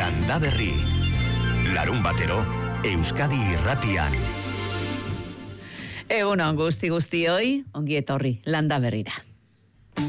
Landaberri. Larunbatero, Euskadi Irratian. Egunon guztioi, ongi etorri Landaberrira.